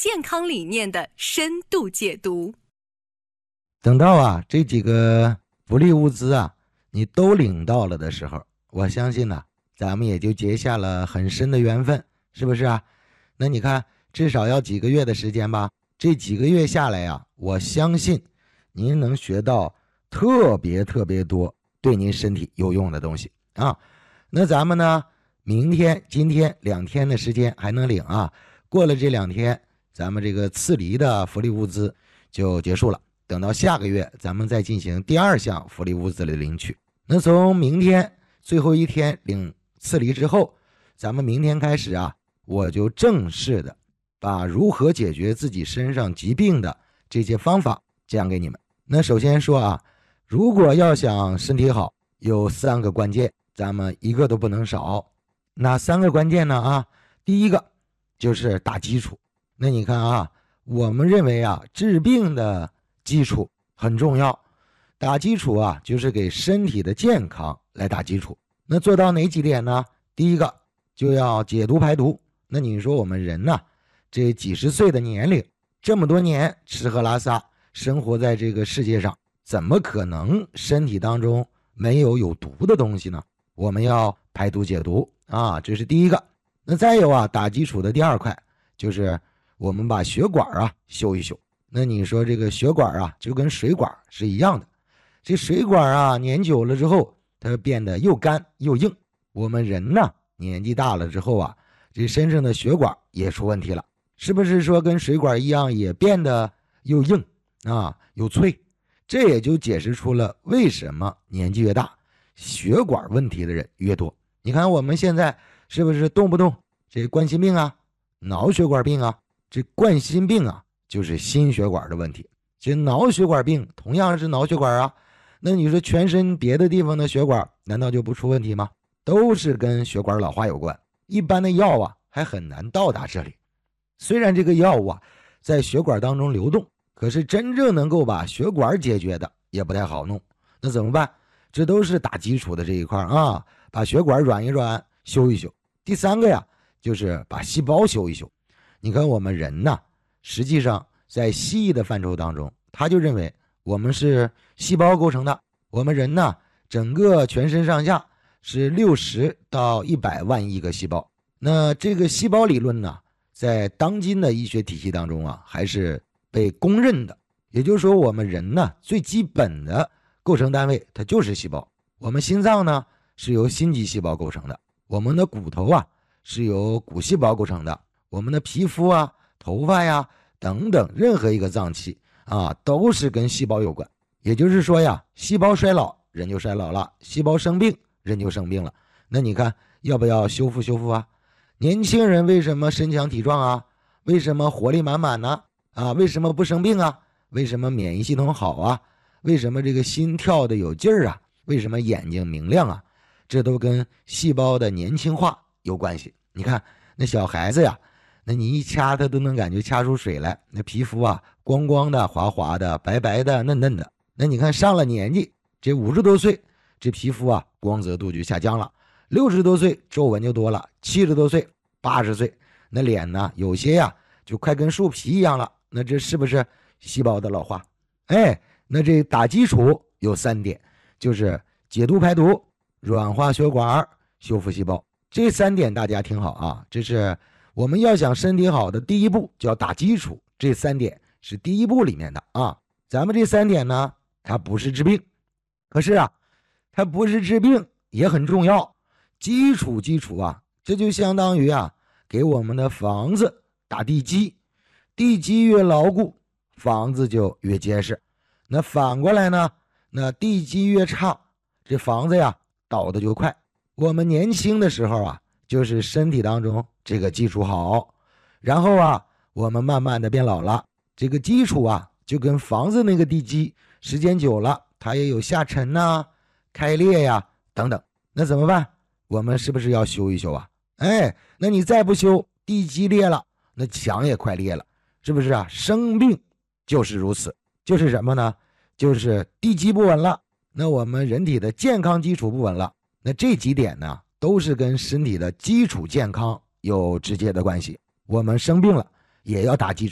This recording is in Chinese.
健康理念的深度解读。 等到这几个福利物资你都领到了的时候，我相信咱们也就结下了很深的缘分，是不是那你看至少要几个月的时间吧，这几个月下来我相信您能学到特别多对您身体有用的东西那咱们呢，明天今天2天的时间还能领过了这2天咱们这个次离的福利物资就结束了，等到下个月咱们再进行第2项福利物资的领取。那从明天最后一天领次离之后，咱们明天开始我就正式的把如何解决自己身上疾病的这些方法讲给你们。那首先说如果要想身体好，有3个关键，咱们一个都不能少。哪3个关键呢第一个就是打基础。那你看我们认为治病的基础很重要，打基础就是给身体的健康来打基础。那做到哪几点呢？第一个就要解毒排毒。那你说我们人这几十岁的年龄，这么多年吃喝拉撒，生活在这个世界上，怎么可能身体当中没有有毒的东西呢？我们要排毒解毒这是第一个。那再有打基础的第2块，就是我们把血管修一修。那你说这个血管就跟水管是一样的，这水管年久了之后，它变得又干又硬。我们人年纪大了之后这身上的血管也出问题了，是不是说跟水管一样也变得又硬又脆？这也就解释出了为什么年纪越大血管问题的人越多。你看我们现在是不是动不动这冠心病脑血管病这冠心病就是心血管的问题，这脑血管病同样是脑血管那你说全身别的地方的血管难道就不出问题吗？都是跟血管老化有关。一般的药还很难到达这里，虽然这个药物在血管当中流动，可是真正能够把血管解决的也不太好弄。那怎么办？这都是打基础的这一块把血管软一软，修一修。第3个就是把细胞修一修。你看我们人实际上在西医的范畴当中，他就认为我们是细胞构成的。我们人整个全身上下是60到100万亿个细胞。那这个细胞理论在当今的医学体系当中还是被公认的。也就是说我们人最基本的构成单位它就是细胞。我们心脏是由心肌细胞构成的，我们的骨头是由骨细胞构成的，我们的皮肤头发等等任何一个脏器都是跟细胞有关。也就是说细胞衰老人就衰老了，细胞生病人就生病了。那你看要不要修复年轻人为什么身强体壮为什么活力满满呢为什么不生病为什么免疫系统好为什么这个心跳的有劲儿为什么眼睛明亮这都跟细胞的年轻化有关系。你看那小孩子那你一掐他都能感觉掐出水来，那皮肤光光的滑滑的白白的嫩嫩的。那你看上了年纪，这50多岁这皮肤光泽度就下降了，60多岁皱纹就多了，70多岁80岁那脸有些就快跟树皮一样了。那这是不是细胞的老化？那这打基础有3点，就是解毒排毒、软化血管、修复细胞。这3点大家听好这是我们要想身体好的第一步，叫打基础。这3点是第一步里面的咱们这3点呢，它不是治病，可是它不是治病也很重要。基础这就相当于给我们的房子打地基，地基越牢固，房子就越结实。那反过来呢，那地基越差，这房子倒的就快。我们年轻的时候就是身体当中这个基础好，然后我们慢慢的变老了，这个基础就跟房子那个地基时间久了它也有下沉开裂等等。那怎么办？我们是不是要修一修那你再不修，地基裂了，那墙也快裂了，是不是生病就是如此。就是什么呢？就是地基不稳了，那我们人体的健康基础不稳了。那这几点呢，都是跟身体的基础健康有直接的关系。我们生病了也要打基础。